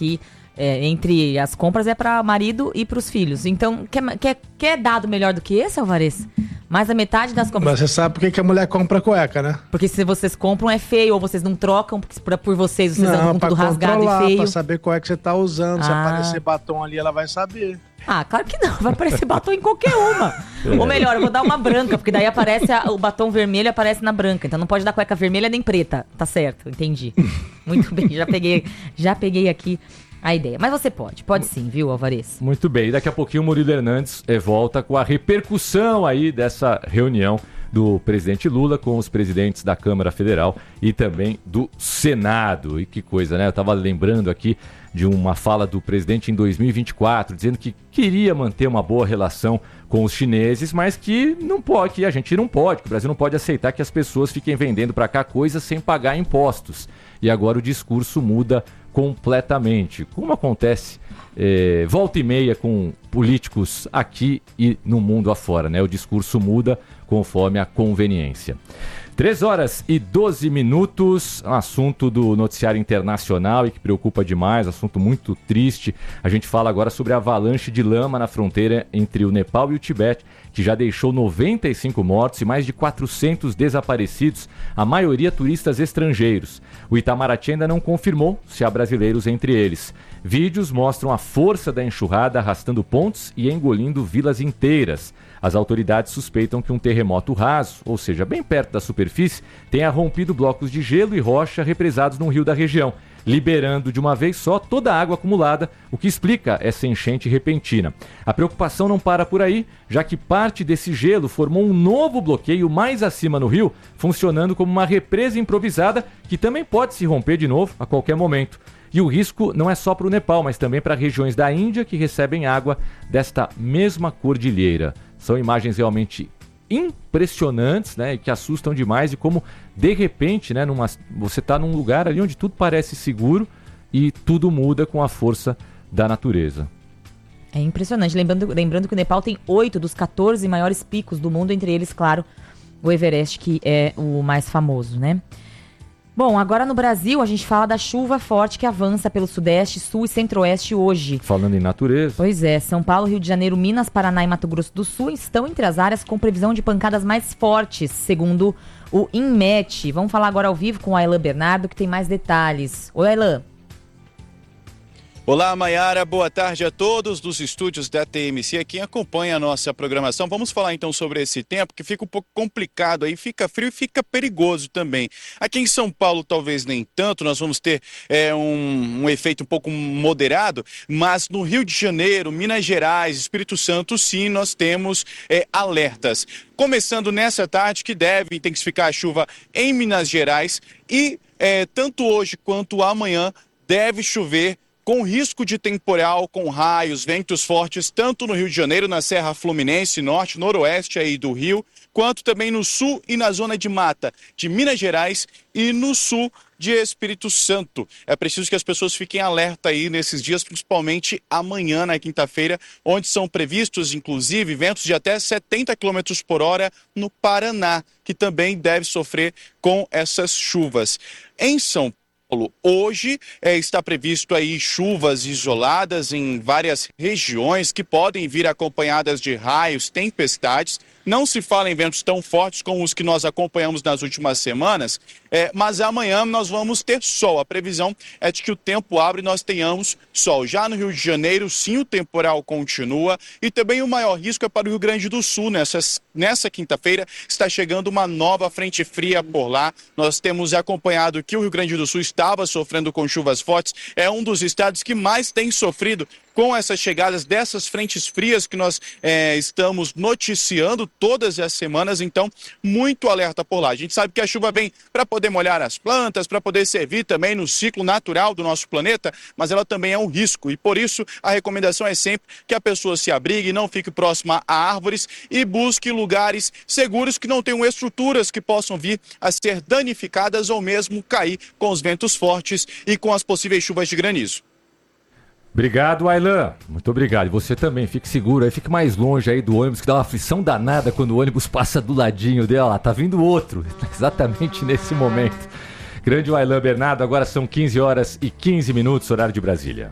aqui, entre as compras, é para marido e para os filhos. Então, quer dado melhor do que esse, Alvarez? Mais da metade das compras. Mas você sabe por que a mulher compra cueca, né? Porque se vocês compram é feio, ou vocês não trocam, porque por vocês andam com tudo rasgado e feio. Pra saber qual é que você tá usando. Se aparecer batom ali, ela vai saber. Claro que não, vai aparecer batom em qualquer uma. Ou melhor, eu vou dar uma branca, porque daí aparece o batom vermelho aparece na branca. Então não pode dar cueca vermelha nem preta. Tá certo, entendi. Muito bem, já peguei aqui a ideia. Mas você pode sim, viu, Alvarez? Muito bem, e daqui a pouquinho o Murilo Hernandes volta com a repercussão aí dessa reunião do presidente Lula com os presidentes da Câmara Federal e também do Senado. E que coisa, né? Eu estava lembrando aqui de uma fala do presidente em 2024, dizendo que queria manter uma boa relação com os chineses, mas que não pode, que a gente não pode, que o Brasil não pode aceitar que as pessoas fiquem vendendo para cá coisas sem pagar impostos. E agora o discurso muda completamente, como acontece volta e meia com políticos aqui e no mundo afora, né? O discurso muda conforme a conveniência. 3h12, um assunto do noticiário internacional e que preocupa demais, assunto muito triste. A gente fala agora sobre a avalanche de lama na fronteira entre o Nepal e o Tibete, que já deixou 95 mortos e mais de 400 desaparecidos, a maioria turistas estrangeiros. O Itamaraty ainda não confirmou se há brasileiros entre eles. Vídeos mostram a força da enxurrada arrastando pontes e engolindo vilas inteiras. As autoridades suspeitam que um terremoto raso, ou seja, bem perto da superfície, tenha rompido blocos de gelo e rocha represados num rio da região, liberando de uma vez só toda a água acumulada, o que explica essa enchente repentina. A preocupação não para por aí, já que parte desse gelo formou um novo bloqueio mais acima no rio, funcionando como uma represa improvisada que também pode se romper de novo a qualquer momento. E o risco não é só para o Nepal, mas também para regiões da Índia que recebem água desta mesma cordilheira. São imagens realmente impressionantes, né, que assustam demais, e como de repente, né, você está num lugar ali onde tudo parece seguro e tudo muda com a força da natureza. É impressionante, lembrando que o Nepal tem 8 dos 14 maiores picos do mundo, entre eles, claro, o Everest, que é o mais famoso, né? Bom, agora no Brasil a gente fala da chuva forte que avança pelo Sudeste, Sul e Centro-Oeste hoje. Falando em natureza. Pois é, São Paulo, Rio de Janeiro, Minas, Paraná e Mato Grosso do Sul estão entre as áreas com previsão de pancadas mais fortes, segundo o INMET. Vamos falar agora ao vivo com a Aylan Bernardo, que tem mais detalhes. Oi, Aylan. Olá, Mayara, boa tarde a todos dos estúdios da TMC, a quem acompanha a nossa programação. Vamos falar então sobre esse tempo, que fica um pouco complicado aí, fica frio e fica perigoso também. Aqui em São Paulo talvez nem tanto, nós vamos ter um efeito um pouco moderado, mas no Rio de Janeiro, Minas Gerais, Espírito Santo, sim, nós temos alertas. Começando nessa tarde, que deve intensificar a chuva em Minas Gerais e tanto hoje quanto amanhã deve chover com risco de temporal, com raios, ventos fortes, tanto no Rio de Janeiro, na Serra Fluminense, norte, noroeste aí do Rio, quanto também no sul e na zona de mata de Minas Gerais e no sul de Espírito Santo. É preciso que as pessoas fiquem alerta aí nesses dias, principalmente amanhã, na quinta-feira, onde são previstos, inclusive, ventos de até 70 km por hora no Paraná, que também deve sofrer com essas chuvas. Em São hoje está previsto aí chuvas isoladas em várias regiões que podem vir acompanhadas de raios, tempestades. Não se fala em ventos tão fortes como os que nós acompanhamos nas últimas semanas, mas amanhã nós vamos ter sol. A previsão é de que o tempo abre e nós tenhamos sol. Já no Rio de Janeiro, sim, o temporal continua e também o maior risco é para o Rio Grande do Sul. Nessa quinta-feira está chegando uma nova frente fria por lá. Nós temos acompanhado que o Rio Grande do Sul estava sofrendo com chuvas fortes. É um dos estados que mais tem sofrido com essas chegadas dessas frentes frias que nós estamos noticiando todas as semanas, então muito alerta por lá. A gente sabe que a chuva vem para poder molhar as plantas, para poder servir também no ciclo natural do nosso planeta, mas ela também é um risco e por isso a recomendação é sempre que a pessoa se abrigue, não fique próxima a árvores e busque lugares seguros que não tenham estruturas que possam vir a ser danificadas ou mesmo cair com os ventos fortes e com as possíveis chuvas de granizo. Obrigado, Aylan. Muito obrigado. E você também, fique seguro aí, fique mais longe aí do ônibus, que dá uma aflição danada quando o ônibus passa do ladinho dela. Tá vindo outro, exatamente nesse momento. Grande Aylan Bernardo, agora são 15h15, horário de Brasília.